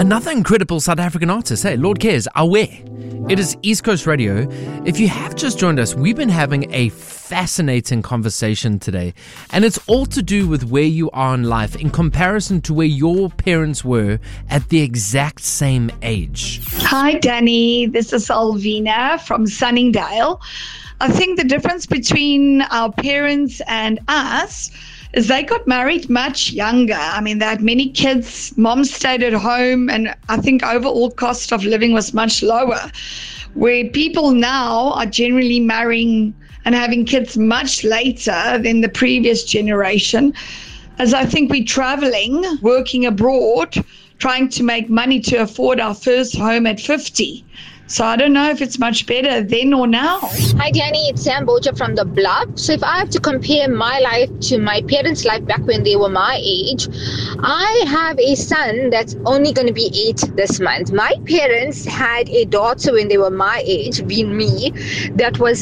Another incredible South African artist, hey, Lord Cares, Aware. It is East Coast Radio. If you have just joined us, we've been having a fascinating conversation today. And it's all to do with where you are in life in comparison to where your parents were at the exact same age. Hi, Danny. This is Alvina from Sunningdale. I think the difference between our parents and us is they got married much younger. I mean, they had many kids. Mom stayed at home, and I think overall cost of living was much lower. Where people now are generally marrying and having kids much later than the previous generation, as I think we're traveling, working abroad, trying to make money to afford our first home at 50. So I don't know if it's much better then or now. Hi, Danny. It's Sam Boja from The Bluff. So if I have to compare my life to my parents' life back when they were my age, I have a son that's only going to be 8 this month. My parents had a daughter when they were my age, being me, that was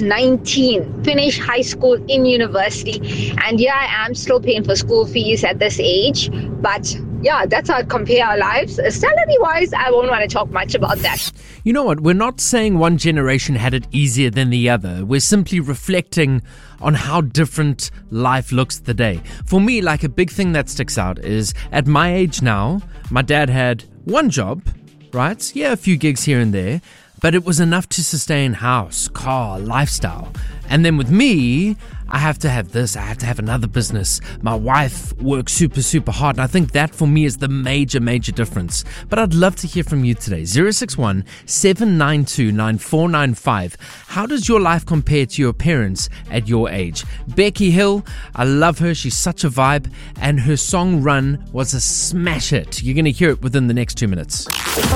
19, finished high school in university. And yeah, I am still paying for school fees at this age. But yeah, that's how I compare our lives. Salary-wise, I won't want to talk much about that. You know what? We're not saying one generation had it easier than the other. We're simply reflecting on how different life looks today. For me, like a big thing that sticks out is at my age now, my dad had one job, right? Yeah, a few gigs here and there, but it was enough to sustain house, car, lifestyle. And then with me, I have to have this, I have to have another business. My wife works super hard, and I think that for me is the major difference. But I'd love to hear from you today. 061 792 9495. How does your life compare to your parents at your age? Becky Hill, I love her. She's such a vibe, and her song Run was a smash hit. You're going to hear it within the next 2 minutes.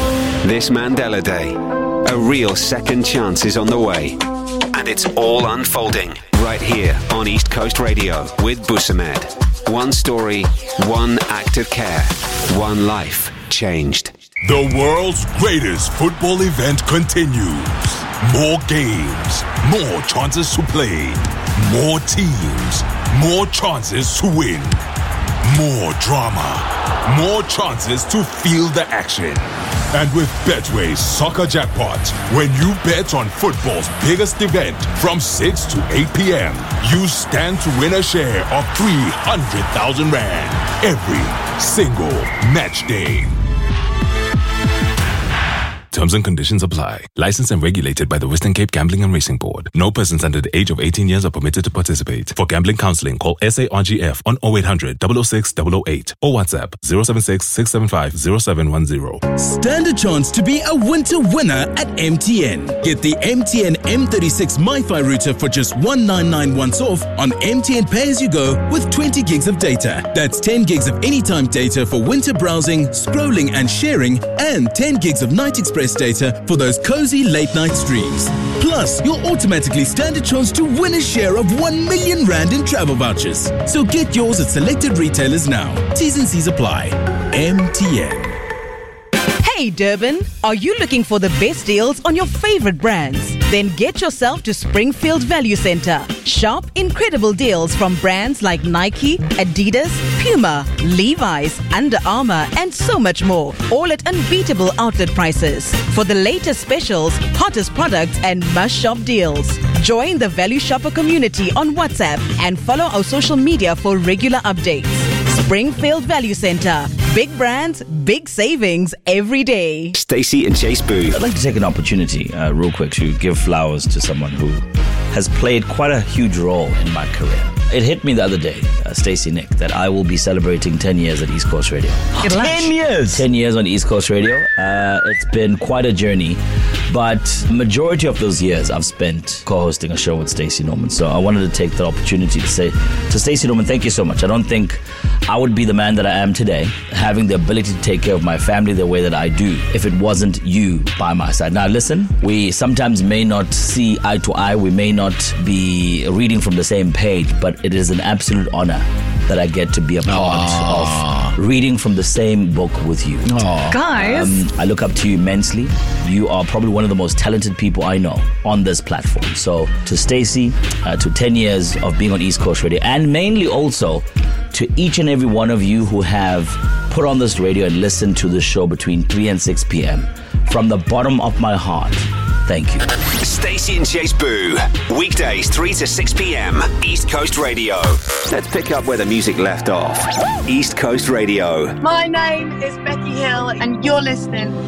This Mandela Day, a real second chance is on the way. And it's all unfolding right here on East Coast Radio with Busamed. One story, one act of care, one life changed. The world's greatest football event continues. More games, more chances to play, more teams, more chances to win, more drama, more chances to feel the action. And with Betway's Soccer Jackpot, when you bet on football's biggest event from 6 to 8 p.m., you stand to win a share of 300,000 Rand every single match day. Terms and conditions apply. Licensed and regulated by the Western Cape Gambling and Racing Board. No persons under the age of 18 years are permitted to participate. For gambling counseling, call SARGF on 0800 006 008 or WhatsApp 076 675 0710. Stand a chance to be a winter winner at MTN. Get the MTN M36 MiFi router for just $199 once off on MTN Pay As You Go with 20 gigs of data. That's 10 gigs of anytime data for winter browsing, scrolling and sharing, and 10 gigs of Night Express data for those cozy late night streams. Plus, you'll automatically stand a chance to win a share of 1 million Rand in travel vouchers. So get yours at selected retailers now. T's and C's apply. MTN. Hey Durban, are you looking for the best deals on your favorite brands? Then get yourself to Springfield Value Center. Shop incredible deals from brands like Nike, Adidas, Puma, Levi's, Under Armour, and so much more. All at unbeatable outlet prices. For the latest specials, hottest products, and must-shop deals. Join the Value Shopper community on WhatsApp and follow our social media for regular updates. Springfield Value Center. Big brands, big savings every day. Stacey and Chase Boo. I'd like to take an opportunity real quick to give flowers to someone who has played quite a huge role in my career. It hit me the other day, Stacey Nick, that I will be celebrating 10 years at East Coast Radio. 10 years! 10 years on East Coast Radio. It's been quite a journey, but majority of those years I've spent co-hosting a show with Stacey Norman. So I wanted to take the opportunity to say to Stacey Norman, thank you so much. I don't think I would be the man that I am today, having the ability to take care of my family the way that I do, if it wasn't you by my side. Now listen, we sometimes may not see eye to eye, we may not be reading from the same page, but it is an absolute honor that I get to be a part of reading from the same book with you. Guys, I look up to you immensely. You are probably one of the most talented people I know on this platform. So to Stacey, to 10 years of being on East Coast Radio, and mainly also to each and every one of you who have put on this radio and listened to the show between 3 and 6 p.m. From the bottom of my heart, thank you. Stacey and Chase Boo. Weekdays 3 to 6 p.m. East Coast Radio. Let's pick up where the music left off. East Coast Radio. My name is Becky Hill, and you're listening